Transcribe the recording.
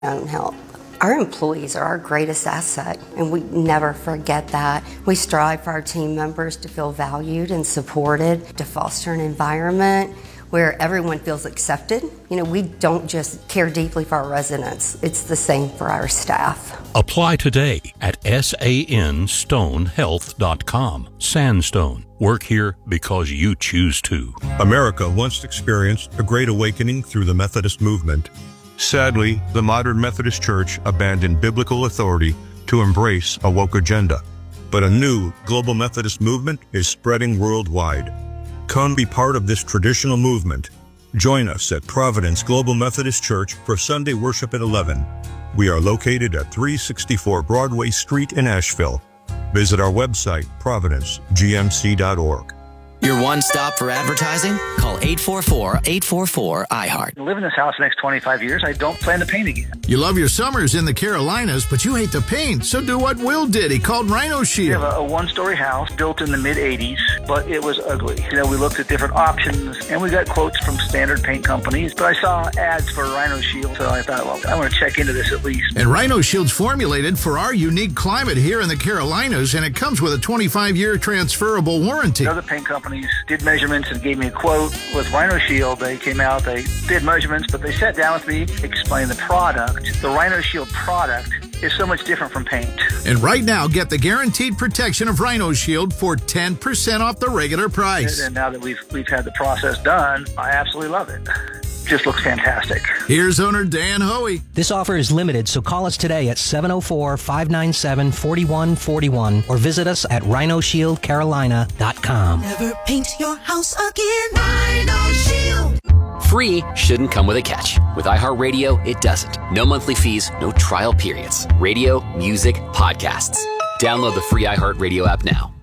Stone Health. Our employees are our greatest asset, and we never forget that. We strive for our team members to feel valued and supported, to foster an environment where everyone feels accepted. We don't just care deeply for our residents. It's the same for our staff. Apply today at sanstonehealth.com. Sandstone. Work here because you choose to. America once experienced a great awakening through the Methodist movement. Sadly, the modern Methodist Church abandoned biblical authority to embrace a woke agenda. But a new global Methodist movement is spreading worldwide. Come be part of this traditional movement. Join us at Providence Global Methodist Church for Sunday worship at 11. We are located at 364 Broadway Street in Asheville. Visit our website, providencegmc.org. Your one stop for advertising? Call 844-844-IHEART. I live in this house the next 25 years. I don't plan to paint again. You love your summers in the Carolinas, but you hate to paint. So do what Will did. He called Rhino Shield. We have a one-story house built in the mid-'80s, but it was ugly. We looked at different options, and we got quotes from standard paint companies, but I saw ads for Rhino Shield, so I thought, well, I want to check into this at least. And Rhino Shield's formulated for our unique climate here in the Carolinas, and it comes with a 25-year transferable warranty. Other paint companies did measurements and gave me a quote. With Rhino Shield, they came out, they did measurements, but they sat down with me, explained the product. The Rhino Shield product is so much different from paint. And right now, get the guaranteed protection of Rhino Shield for 10% off the regular price. And now that we've had the process done, I absolutely love it. Just looks fantastic. Here's owner Dan Hoey. This offer is limited, so call us today at 704-597-4141 or visit us at rhinoshieldcarolina.com. Never paint your house again. Rhino Shield. Free shouldn't come with a catch. With iHeartRadio, it doesn't. No monthly fees, no trial periods. Radio, music, podcasts. Download the free iHeartRadio app now.